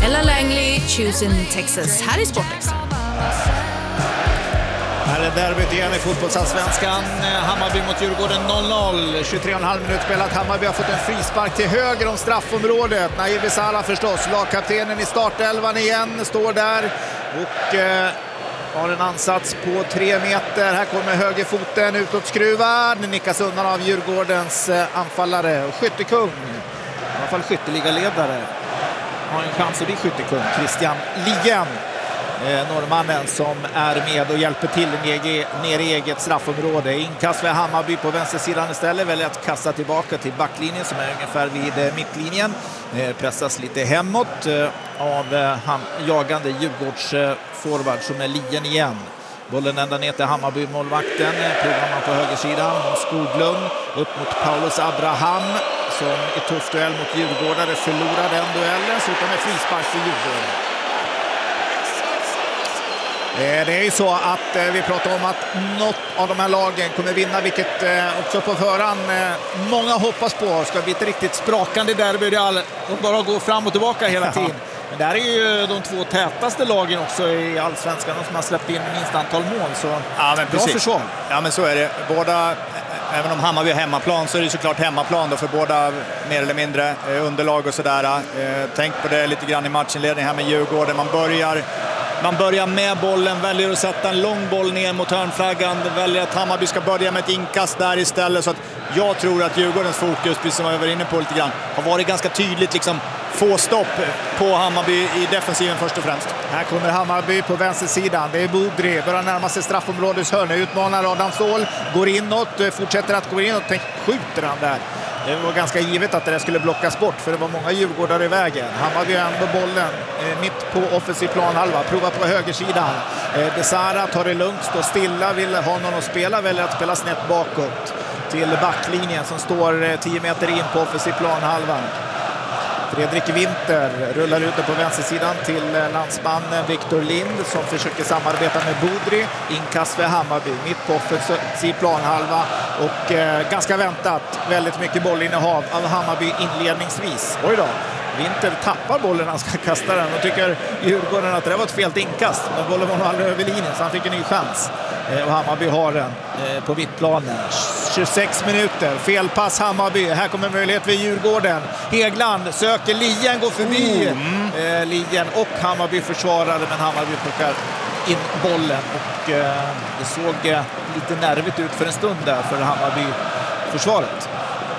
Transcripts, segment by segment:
Ella Langley, Choosing Texas, här i Sportextra. Här är derbyt igen i fotbollsallsvenskan. Hammarby mot Djurgården 0-0. 23,5 minuter spelat. Hammarby har fått en frispark till höger om straffområdet. Nair Besara förstås, lagkaptenen i startelvan igen, står där och har en ansats på 3 meter. Här kommer högerfoten utåtskruvad. Nickas undan av Djurgårdens anfallare och skyttekung. I alla fall skytteligaledare. Har en chans att bli skyttekung. Christian Lien. Norrmannen som är med och hjälper till ner i eget straffområde. Inkast för Hammarby på vänstersidan istället. Väljer att kasta tillbaka till backlinjen som är ungefär vid mittlinjen. Pressas lite hemåt av jagande Djurgårdsforward som är Lien igen. Bollen ända ner till Hammarby-målvakten. Provar man på högersidan. Skoglund upp mot Paulus Abraham som i tuff duell mot Djurgårdare förlorar den duellen. Så utan med frispark för Djurgården. Det är ju så att vi pratar om att något av de här lagen kommer vinna, vilket också på förhand många hoppas på. Ska bli ett riktigt sprakande derby. De bara går fram och tillbaka hela tiden. Men där är ju de 2 tätaste lagen också i allsvenskan, de som har släppt in minst antal mål. Så ja, men bra försvar. Ja, men så är det. Båda, även om Hammarby är hemmaplan så är det såklart hemmaplan då för båda mer eller mindre underlag och sådär. Tänk på det lite grann i matchinledningen här med Djurgården. Man börjar med bollen, väljer att sätta en lång boll ner mot hörnflaggan. Väljer att Hammarby ska börja med ett inkast där istället. Så att jag tror att Djurgårdens fokus, precis som jag var inne på lite grann, har varit ganska tydligt liksom få stopp på Hammarby i defensiven först och främst. Här kommer Hammarby på vänstersidan. Det är Bodri, börjar närma sig straffområdets hörna. Utmanar Adam Ståhl, går inåt, fortsätter att gå inåt. Skjuter han där. Det var ganska givet att det där skulle blockas bort för det var många Djurgårdare i vägen. Hammarby ändå bollen mitt på offensiv planhalva. Provar på högersidan. Besara tar det lugnt, står stilla, vill ha någon att spela, väljer att spela snett bakåt till backlinjen som står 10 meter in på offensiv planhalva. Fredrik Winter rullar ut på vänstersidan till landsmannen Victor Lind som försöker samarbeta med Bodri. Inkast för Hammarby mitt på offensiv planhalva och ganska väntat väldigt mycket bollinnehav av Hammarby inledningsvis. Oj då, Winter tappar bollen när han ska kasta den och tycker Djurgården att det var ett fel inkast. Men bollen var nog aldrig över linjen så han fick en ny chans. Och Hammarby har den på mittplanen. 26 minuter, felpass Hammarby. Här kommer möjlighet för Djurgården. Hegland söker, Lien går förbi. Lien och Hammarby försvarade, men Hammarby plockar in bollen. Och det såg lite nervigt ut för en stund där för Hammarby-försvaret.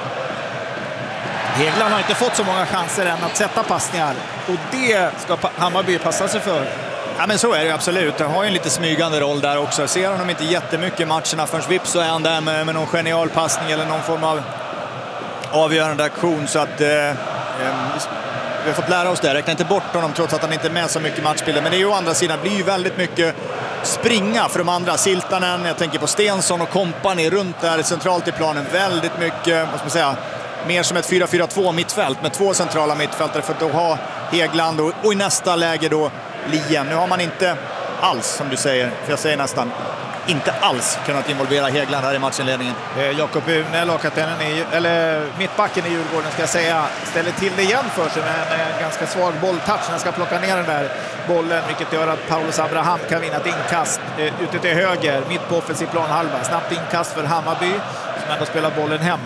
Hegland har inte fått så många chanser än att sätta passningar. Och det ska Hammarby passa sig för. Ja, men så är det absolut. Han har ju en lite smygande roll där också. Jag ser honom inte jättemycket i matcherna. Först vips så är han där med någon genial passning eller någon form av avgörande aktion. Så att vi har fått lära oss det. Räkna inte bort honom trots att han inte är med så mycket matchbilder. Men det är ju å andra sidan blir ju väldigt mycket springa för de andra. Siltanen, jag tänker på Stensson och kompani runt där centralt i planen. Väldigt mycket, vad ska man säga, mer som ett 4-4-2 mittfält med 2 centrala mittfältare för att då ha Hegland och i nästa läge då Lien. Nu har man inte alls, som du säger, för jag säger nästan inte alls kunnat involvera Hegland här i matchinledningen. Jakob Une, lagkaptenen eller mittbacken i Djurgården ska jag säga, ställer till det igen för sig med en ganska svag bolltouch när han ska plocka ner den där bollen, vilket gör att Paulus Abraham kan vinna ett inkast ute till höger, mitt på offensiv planhalva. Snabbt inkast för Hammarby som ändå spelar bollen hemåt.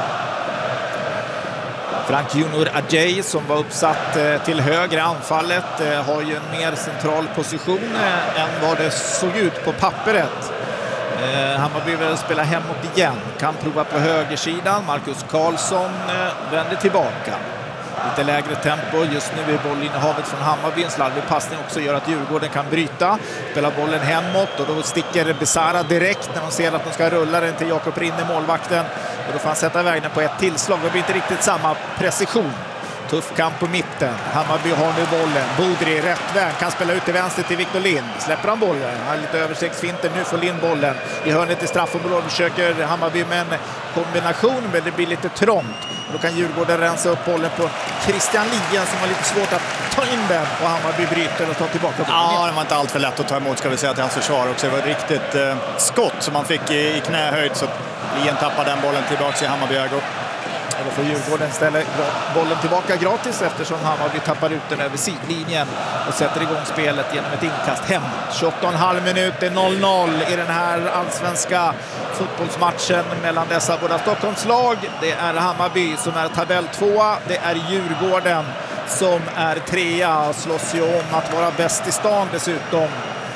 Frank Junior Adjei som var uppsatt till höger anfallet har ju en mer central position än vad det såg ut på pappret. Hammarby vill spela hemåt igen. Kan prova på högersidan. Marcus Karlsson vänder tillbaka. Lite lägre tempo. Just nu är bollinnehavet från Hammarby. En slarvig passning också gör att Djurgården kan bryta. Spela bollen hemåt och då sticker Besara direkt när de ser att de ska rulla den till Jakob Rinne, målvakten. Och då får han sätta iväg den på ett tillslag. Det blir inte riktigt samma precision. Tuff kamp på mitten. Hammarby har nu bollen. Bodri rätt väg. Kan spela ut till vänster till Victor Lind. Släpper han bollen. Han har lite översiktsfinter. Nu får Lind bollen. I hörnet i straffområdet försöker Hammarby med en kombination. Men det blir lite trångt. Då kan Djurgården rensa upp bollen på Christian Lien som har lite svårt att ta in den. Och Hammarby bryter och tar tillbaka bollen. Ja, det var inte allt för lätt att ta emot, ska vi säga, till hans försvar också. Det var ett riktigt skott som han fick i knähöjd. Så Lien tappar den bollen tillbaka i Hammarby-ögon. Då får Djurgården ställa bollen tillbaka gratis eftersom Hammarby tappar ut den över sidlinjen och sätter igång spelet genom ett inkast hem. 28,5 minuter, 0-0 i den här allsvenska fotbollsmatchen mellan dessa båda Stockholmslag. Det är Hammarby som är tabell 2. Det är Djurgården som är 3. Slåss ju om att vara bäst i stan dessutom.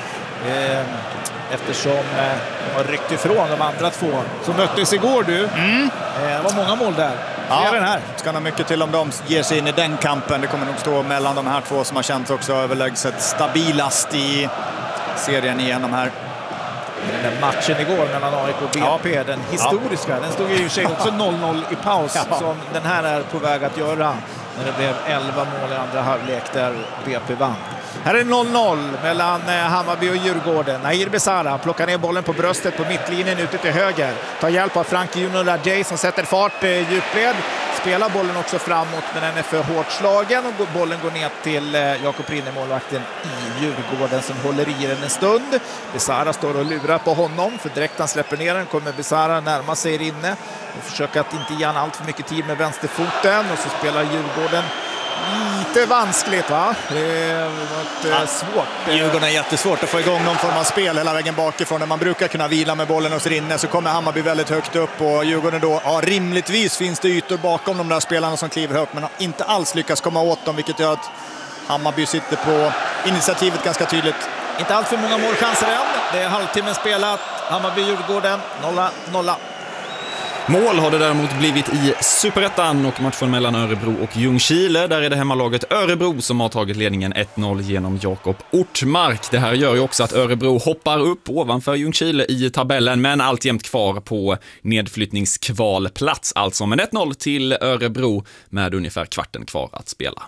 Eftersom de har ryckt ifrån de andra 2 som möttes igår du. Det var många mål där. Ja, den här ska nog mycket till om de ger sig in i den kampen. Det kommer nog stå mellan de här 2 som har känts också överlägset stabilast i serien igenom här. Den matchen igår mellan AIK och BP, den historiska, den stod ju i sig också 0-0 i paus som den här är på väg att göra när det blev 11 mål i andra halvlek där BP vann. Här är 0-0 mellan Hammarby och Djurgården. Nahir Besara plockar ner bollen på bröstet på mittlinjen ute till höger. Tar hjälp av Frankie Junior Rajay som sätter fart djupled. Spelar bollen också framåt men den är för hårt slagen och bollen går ner till Jakob Rinne, målvakten i Djurgården som håller i den en stund. Besara står och lurar på honom för direkt han släpper ner den kommer Besara närma sig Rinne och försöker att inte ge han allt för mycket tid med vänsterfoten och så spelar Djurgården lite vanskligt va? Det var svårt. Djurgården är jättesvårt att få igång någon form av spel hela vägen bakifrån. När man brukar kunna vila med bollen hos Rinne så kommer Hammarby väldigt högt upp och Djurgården då, rimligtvis finns det ytor bakom de där spelarna som kliver högt men har inte alls lyckats komma åt dem vilket gör att Hammarby sitter på initiativet ganska tydligt. Inte allt för många målchanser än. Det är halvtimmen spelat. Hammarby-Djurgården 0-0. Mål har det däremot blivit i Superettan och matchen mellan Örebro och Ljungskile. Där är det hemmalaget Örebro som har tagit ledningen 1-0 genom Jakob Ortmark. Det här gör ju också att Örebro hoppar upp ovanför Ljungskile i tabellen men alltjämt kvar på nedflyttningskvalplats. Alltså med 1-0 till Örebro med ungefär kvarten kvar att spela.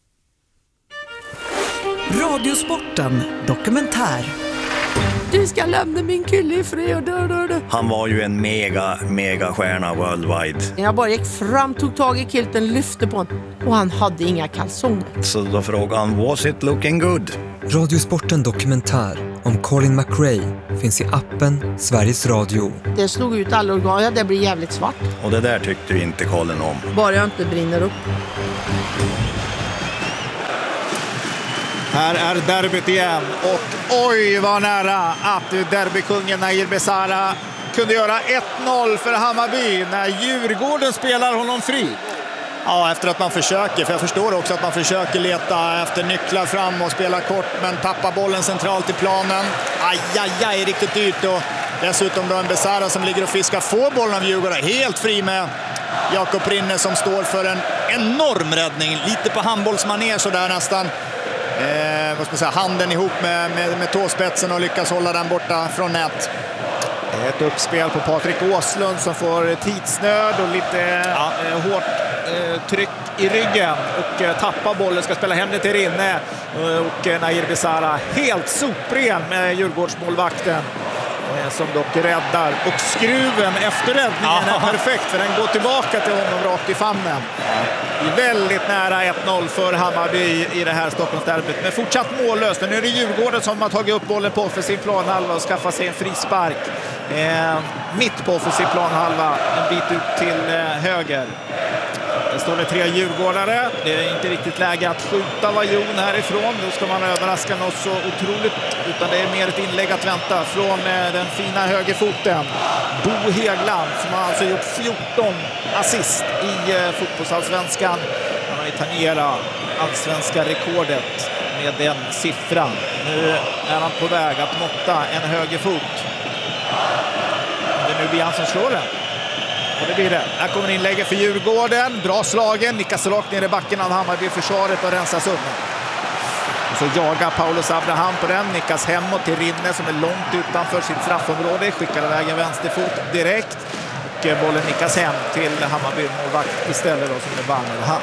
Radiosporten dokumentär. Du ska lämna min kille i fred. Han var ju en mega stjärna worldwide. Jag bara gick fram, tog tag i kilten, lyfte på honom och han hade inga kalsonger. Så då frågade han, was it looking good? Radiosporten dokumentär om Colin McRae finns i appen Sveriges Radio. Det slog ut alla organ, det blir jävligt svart. Och det där tyckte ju inte Colin om. Bara jag inte brinner upp. Här är derbyt igen och oj vad nära att derbykungen Nahir Besara kunde göra 1-0 för Hammarby när Djurgården spelar honom fri. Ja, efter att man försöker, för jag förstår också att man försöker leta efter nycklar fram och spela kort men tappar bollen centralt i planen. Aj, riktigt dyrt och dessutom då en Besara som ligger och fiskar får bollen av Djurgården helt fri med Jakob Rinne som står för en enorm räddning, lite på handbollsmanér så där nästan. Vad ska man säga, handen ihop med tåspetsen och lyckas hålla den borta från nät. Ett uppspel på Patrik Åslund som får tidsnöd och lite hårt tryck i ryggen och tappar bollen, ska spela hem det till Rinne och Nahir Besara helt sopren med Djurgårdsmålvakten som dock räddar och skruven efter räddningen är perfekt för den går tillbaka till honom rakt i famnen. Väldigt nära 1-0 för Hammarby i det här Stockholmsderbyt men fortsatt mållöst. Nu är det Djurgården som har tagit upp bollen på offensiv planhalva och skaffat sig en frispark mitt på offensiv planhalva en bit ut till höger. Det står det 3 djurgårdare. Det är inte riktigt läge att skjuta Vajon härifrån. Då ska man överraska något så otroligt. Utan det är mer ett inlägg att vänta från den fina högerfoten. Bo Hegland som har alltså gjort 14 assist i fotbollsallsvenskan. Han har ju tangerat allsvenska rekordet med den siffran. Nu är han på väg att måtta en högerfot. Det nu blir han som slår den. Och det blir det. Här kommer inlägget för Djurgården. Bra slagen. Nickas rakt ner i backen av Hammarby-försvaret och rensas upp. Och så jagar Paulus Abraham på den. Nickas hemåt till Rinne som är långt utanför sitt straffområde. Skickar iväg en vänsterfot direkt. Och bollen nickas hem till Hammarby-målvakt istället då, som är Barnelhan.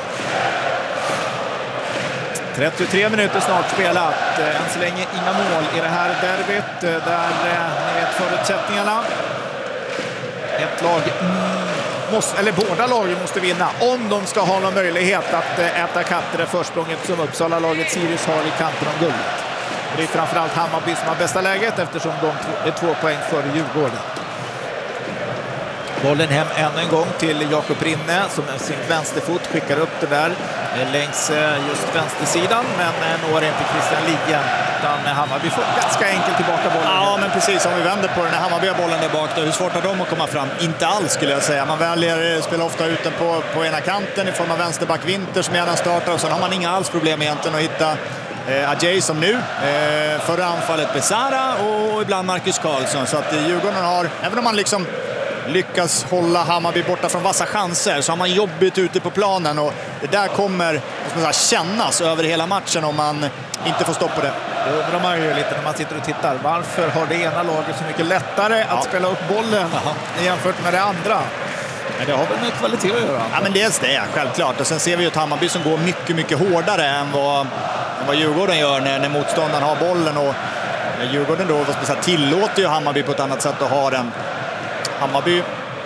33 minuter snart spelat. Än så länge inga mål i det här derbyt. Där ni vet förutsättningarna. Ett lag eller båda lagen måste vinna om de ska ha någon möjlighet att äta kapp det försprånget som Uppsala-laget Sirius har i kampen om guldet. Och det är framförallt Hammarby som har bästa läget eftersom de är 2 poäng före Djurgården. Bollen hem ännu en gång till Jakob Rinne som med sin vänsterfot skickar upp det där längs just vänstersidan, men når inte Christian Liggen, utan Hammarby får ganska enkelt tillbaka bollen. Ja, men precis, om vi vänder på den här Hammarby har bollen där bak då, hur svårt har de att komma fram? Inte alls skulle jag säga. Man väljer spela ofta ut den på ena kanten i form av vänsterback Winter som gärna startar, och sen har man inga alls problem egentligen att hitta Ajay som nu, förra anfallet Besara och ibland Marcus Karlsson. Så att Djurgården har, även om man liksom lyckas hålla Hammarby borta från vassa chanser, så har man jobbigt ute på planen, och det där kommer kännas över hela matchen om man inte får stopp på det. Det undrar man ju lite när man sitter och tittar. Varför har det ena laget så mycket lättare att spela upp bollen jämfört med det andra? Men det har väl med kvalitet att göra? Ja, men dels det, självklart. Och sen ser vi ju ett Hammarby som går mycket, mycket hårdare än vad Djurgården gör när motståndaren har bollen. Och Djurgården då tillåter ju Hammarby på ett annat sätt att ha den. Hammarby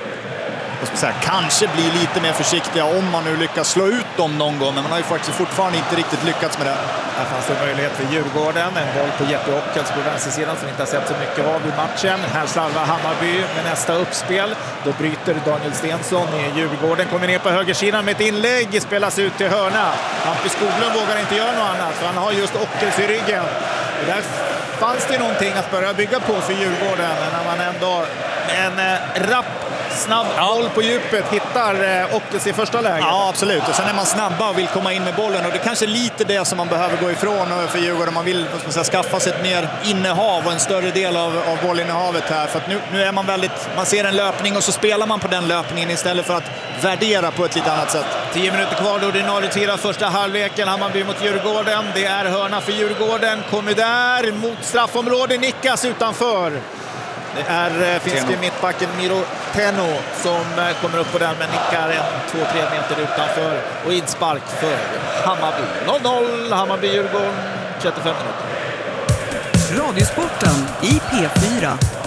kanske blir lite mer försiktiga om man nu lyckas slå ut dem någon gång, men man har ju faktiskt fortfarande inte riktigt lyckats med det. Här fanns det möjlighet för Djurgården, en boll på Jeppe Ockels på vänstersidan som vi inte har sett så mycket av i matchen. Här slarvar Hammarby med nästa uppspel. Då bryter Daniel Stensson i Djurgården, kommer ner på högersidan med ett inlägg, spelas ut till hörna. Hampus Skoglund vågar inte göra något annat, för han har just Ockels i ryggen. Och där fanns det någonting att börja bygga på för Djurgården när man ändå en rapp snabb boll på djupet hittar Ockels i första läget. Ja, absolut. Och sen är man snabba och vill komma in med bollen, och det är kanske lite det som man behöver gå ifrån för Djurgården. Man vill skaffa sig ett mer innehav och en större del av bollinnehavet här, för att nu är man man ser en löpning och så spelar man på den löpningen istället för att värdera på ett lite annat sätt. 10 minuter kvar då, ordinarie tid av första halvleken. Hammarby mot Djurgården. Det är hörna för Djurgården. Kommer där mot straffområde, nickas utanför. Det är finske mittbacken Miro Tenno som kommer upp på den, men nickar 2-3 meter utanför, och inspark för Hammarby. 0-0, Hammarby-Djurgården, 35 minuter. Radiosporten i P4.